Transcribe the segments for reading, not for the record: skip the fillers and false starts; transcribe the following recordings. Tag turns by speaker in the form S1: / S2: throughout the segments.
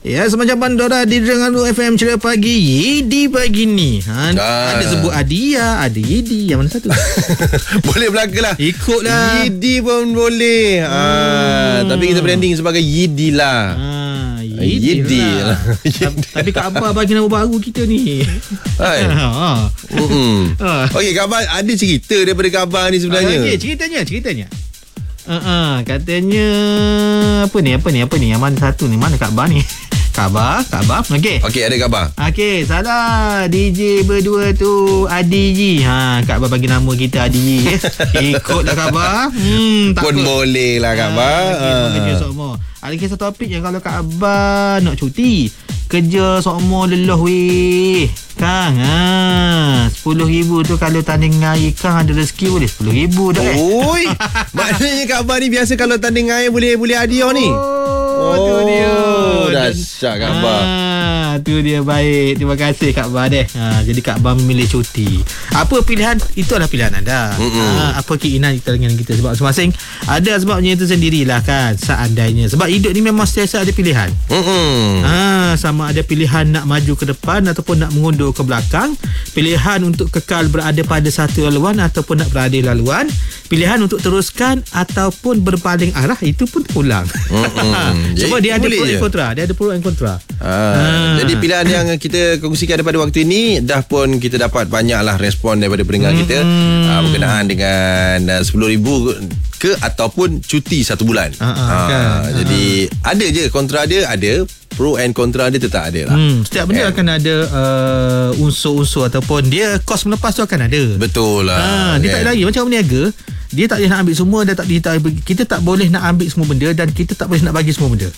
S1: Ya, semacam Pandora di Terengganu FM Ceria Pagi. Yidi pagi ni. Ada sebut Adia, ada Yidi. Yang mana satu?
S2: Boleh belaka lah.
S1: Ikutlah.
S2: Yidi pun boleh. Tapi kita branding sebagai Yidi lah. Yidi lah.
S1: Tapi Kak Abah bagi nama baru kita ni.
S2: Okey, Kak Abah ada cerita daripada Kak Abah ni sebenarnya.
S1: Okey, ceritanya. Katanya apa ni? Yang mana satu ni? Mana Kak Abah ni? Kak Abah. Okey,
S2: ada Kak Abah.
S1: Okey, salah. DJ berdua tu Adi Ji. Kak Abah bagi nama kita Adi Ji. Ikutlah Kak Abah. Tak
S2: pun
S1: apa.
S2: boleh lah Kak Abah.
S1: Kerja semua. Ada kisah topik yang kalau Kak Abah nak cuti, kerja semua lelah weh. Kang, 10,000 tu kalau tanding air Kang ada rezeki boleh 10,000 dah.
S2: Oi, maknanya Kak Abah ni biasa kalau tanding air boleh hadiah ni.
S1: Tu dia.
S2: Dahsyat Kak Abah.
S1: Tu dia, baik. Terima kasih Kak Abah deh. Jadi Kak Abah memilih cuti. Apa pilihan? Itu adalah pilihan anda. Apa keinginan kita dengan kita. Sebab masing-masing ada sebabnya itu sendirilah kan. Seandainya. Sebab hidup ni memang sentiasa ada pilihan. Sama ada pilihan nak maju ke depan ataupun nak mengundur ke belakang. Pilihan untuk kekal berada pada satu laluan ataupun nak berada laluan. Pilihan untuk teruskan ataupun berpaling arah, itu pun pulang. Sebab dia ada pro dan kontra. Dia ada pro dan kontra.
S2: Jadi pilihan yang kita kongsikan daripada waktu ini dah pun kita dapat banyaklah respon daripada pendengar kita berkenaan dengan 10,000 ke ataupun cuti 1 bulan. Jadi ada je kontra dia, ada pro and kontra dia tetap ada lah.
S1: Setiap benda akan ada unsur-unsur ataupun dia kos melepas tu akan ada.
S2: Betul lah.
S1: Dia tak ada lagi macam berniaga. Dia tak boleh nak ambil semua dan kita tak boleh nak ambil semua benda dan kita tak boleh nak bagi semua benda.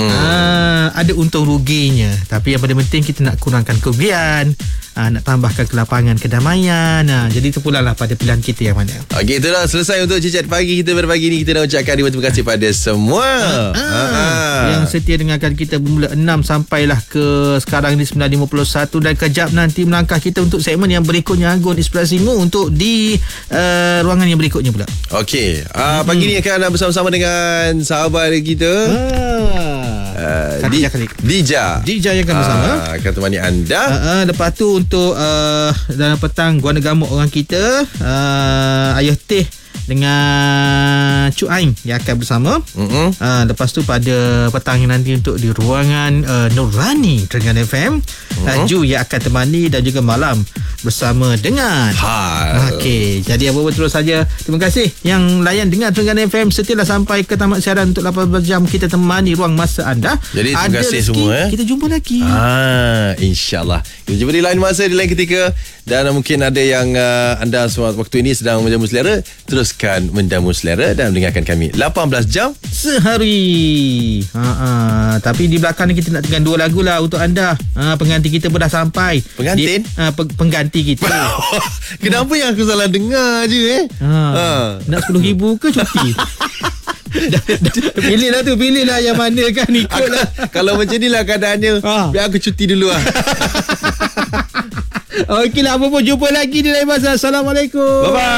S1: Ada untung ruginya. Tapi yang paling penting kita nak kurangkan kerugian, nak tambahkan kelapangan, kedamaian. Jadi terpulanglah pada pilihan kita yang mana.
S2: Okey, itulah selesai untuk cicat pagi kita pada pagi ni. Kita nak ucapkan terima kasih pada semua
S1: yang setia dengarkan kita bermula 6 sampailah ke sekarang ni 9.51 dan kejap nanti melangkah kita untuk segmen yang berikutnya, Anggun Inspirasimu, untuk di ruangan yang berikutnya pula.
S2: Okey, pagi ni akan bersama-sama dengan sahabat kita Dija yang akan bersama akan temani anda.
S1: Lepas tu untuk dalam petang Gua Negamuk orang kita Ayah Teh dengan Cuk Aing yang akan bersama. Lepas tu pada petang yang nanti untuk di ruangan Nurani Terengganu FM, Ju yang akan temani dan juga malam bersama dengan Okey, jadi apa-apa terus saja. Terima kasih yang layan dengar Terengganu FM setialah sampai ke tamat siaran untuk 18 jam kita temani ruang masa anda.
S2: Jadi terima kasih semua.
S1: Kita jumpa lagi.
S2: InsyaAllah kita jumpa di lain masa, di lain ketika. Dan mungkin ada yang anda waktu ini sedang menjamu selera, teruskan menjamu selera dan mendengarkan kami 18 jam
S1: sehari. Tapi di belakang ni kita nak dengar 2 lagu lah untuk anda. Pengganti kita pun dah sampai.
S2: Pengantin?
S1: Pengganti kita.
S2: Kenapa yang aku salah dengar je
S1: Nak 10,000 ke cuti? Pilihlah yang mana kan, ikutlah.
S2: Kalau macam ni lah keadaannya, biar aku cuti dulu lah.
S1: Okeylah, apa pun jumpa lagi di lain masa. Assalamualaikum.
S2: Bye-bye.